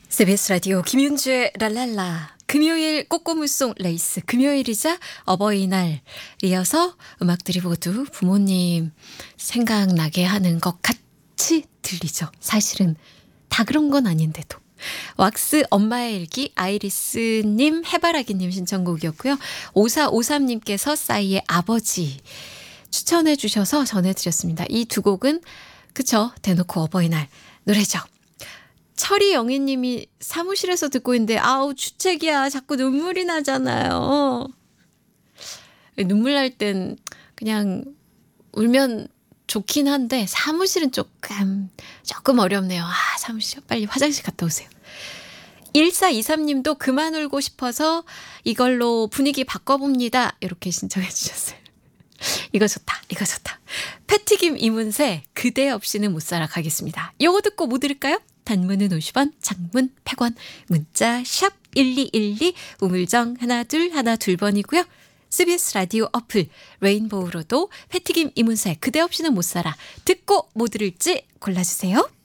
CBS 라디오 김윤주의 랄랄라. 금요일 꼬꼬무송 레이스 금요일이자 어버이날이어서 음악들이 모두 부모님 생각나게 하는 것 같이 들리죠. 사실은 다 그런 건 아닌데도. 왁스 엄마의 일기 아이리스님 해바라기님 신청곡이었고요. 5453님께서 싸이의 아버지 추천해 주셔서 전해드렸습니다. 이 두 곡은 그쵸, 대놓고 어버이날 노래죠. 철이 영희님이 사무실에서 듣고 있는데 아우 주책이야. 자꾸 눈물이 나잖아요. 눈물 날 땐 그냥 울면 좋긴 한데 사무실은 조금 어렵네요. 사무실 빨리 화장실 갔다 오세요. 1423님도 그만 울고 싶어서 이걸로 분위기 바꿔봅니다. 이렇게 신청해 주셨어요. 이거 좋다. 이거 좋다. 패티김 이문세 그대 없이는 못 살아 가겠습니다. 요거 듣고 뭐 들을까요? 단문은 50원, 장문 100원, 문자 샵 1212, 우물정 1212번이고요. CBS 라디오 어플 레인보우로도 패티김 이문세 그대 없이는 못 살아 듣고 뭐 들을지 골라주세요.